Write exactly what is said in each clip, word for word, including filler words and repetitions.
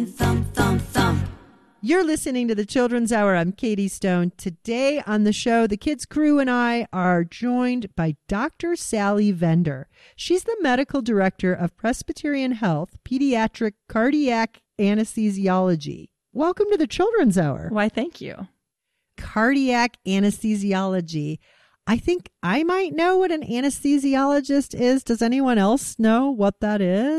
Thump, thump, thump. You're listening to the Children's Hour. I'm Katie Stone. Today on the show, the kids' crew and I are joined by Doctor Sally Vender. She's the medical director of Presbyterian Health, Pediatric Cardiac Anesthesiology. Welcome to the Children's Hour. Why, thank you. Cardiac anesthesiology. I think I might know what an anesthesiologist is. Does anyone else know what that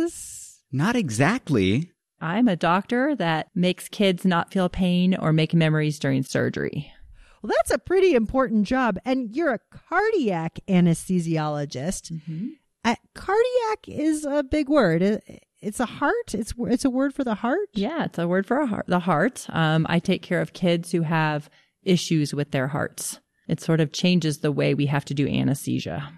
is? Not exactly. I'm a doctor that makes kids not feel pain or make memories during surgery. Well, that's a pretty important job. And you're a cardiac anesthesiologist. Mm-hmm. Uh, cardiac is a big word. It, it's a heart. It's it's a word for the heart. Yeah, it's a word for a heart, the heart. Um, I take care of kids who have issues with their hearts. It sort of changes the way we have to do anesthesia.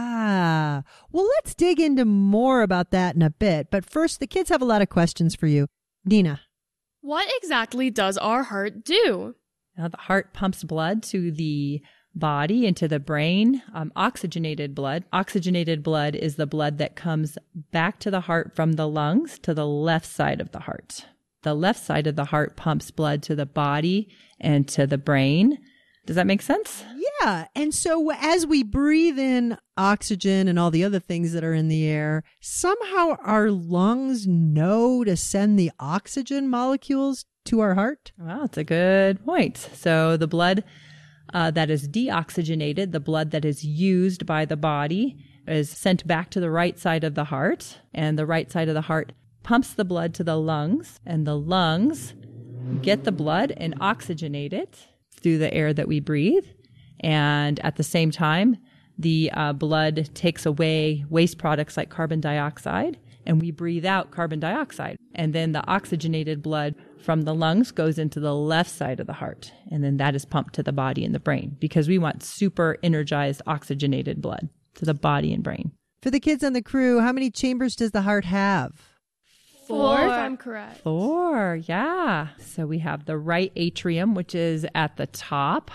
Ah, well, let's dig into more about that in a bit. But first, the kids have a lot of questions for you. Nina. What exactly does our heart do? Now, the heart pumps blood to the body, into the brain, um, oxygenated blood. Oxygenated blood is the blood that comes back to the heart from the lungs to the left side of the heart. The left side of the heart pumps blood to the body and to the brain. Does that make sense? Yeah. And so as we breathe in oxygen and all the other things that are in the air, somehow our lungs know to send the oxygen molecules to our heart? Well, that's a good point. So the blood uh, that is deoxygenated, the blood that is used by the body, is sent back to the right side of the heart. And the right side of the heart pumps the blood to the lungs. And the lungs get the blood and oxygenate it through the air that we breathe. And at the same time, the uh, blood takes away waste products like carbon dioxide, and we breathe out carbon dioxide. And then the oxygenated blood from the lungs goes into the left side of the heart. And then that is pumped to the body and the brain because we want super energized oxygenated blood to the body and brain. For the kids on the crew, how many chambers does the heart have? Four, if I'm correct. Four, yeah. So we have the right atrium, which is at the top,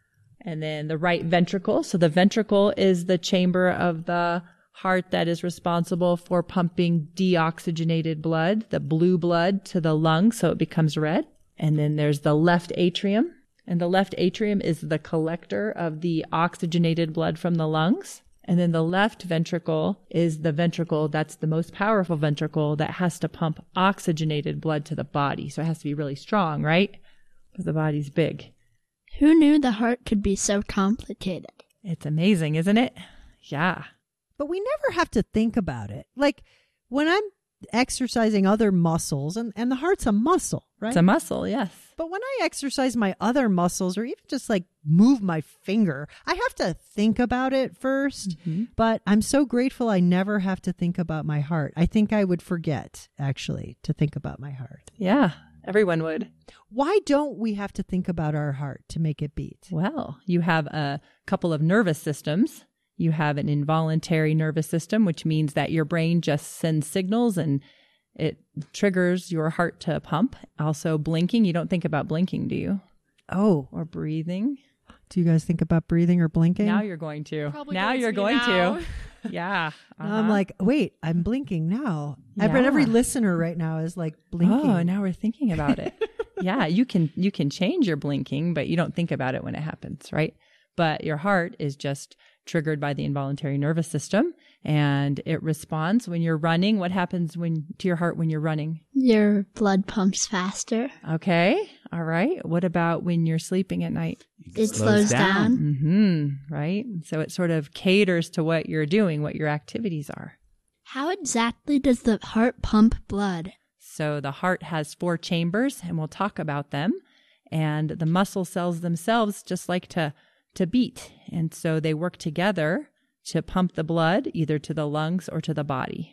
and then the right ventricle. So the ventricle is the chamber of the heart that is responsible for pumping deoxygenated blood, the blue blood, to the lungs so it becomes red. And then there's the left atrium, and the left atrium is the collector of the oxygenated blood from the lungs. And then the left ventricle is the ventricle that's the most powerful ventricle that has to pump oxygenated blood to the body. So it has to be really strong, right? Because the body's big. Who knew the heart could be so complicated? It's amazing, isn't it? Yeah. But we never have to think about it. Like when I'm exercising other muscles, and, and the heart's a muscle, right? It's a muscle, yes. But when I exercise my other muscles or even just like move my finger, I have to think about it first. Mm-hmm. But I'm so grateful I never have to think about my heart. I think I would forget, actually, to think about my heart. Yeah, everyone would. Why don't we have to think about our heart to make it beat? Well, you have a couple of nervous systems. You have an involuntary nervous system, which means that your brain just sends signals and it triggers your heart to pump. Also, blinking. You don't think about blinking, do you? Oh. Or breathing. Do you guys think about breathing or blinking? Now you're going to. Probably now going you're to going now. to. Yeah. Uh-huh. I'm like, wait, I'm blinking now. Yeah. I bet every listener right now is like blinking. Oh, now we're thinking about it. Yeah, you can you can change your blinking, but you don't think about it when it happens, right? But your heart is just triggered by the involuntary nervous system, and it responds when you're running. What happens when to your heart when you're running? Your blood pumps faster. Okay. All right. What about when you're sleeping at night? It slows down. Mm-hmm. Right. So it sort of caters to what you're doing, what your activities are. How exactly does the heart pump blood? So the heart has four chambers, and we'll talk about them. And the muscle cells themselves just like to to beat. And so they work together to pump the blood either to the lungs or to the body.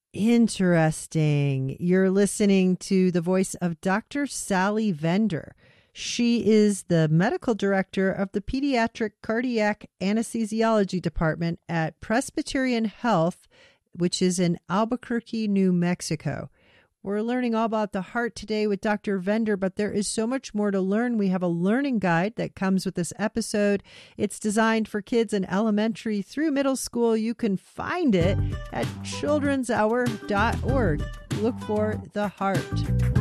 Interesting. You're listening to the voice of Doctor Sally Vender. She is the medical director of the Pediatric Cardiac Anesthesiology Department at Presbyterian Health, which is in Albuquerque, New Mexico. We're learning all about the heart today with Doctor Vender, but there is so much more to learn. We have a learning guide that comes with this episode. It's designed for kids in elementary through middle school. You can find it at children's hour dot org. Look for the heart.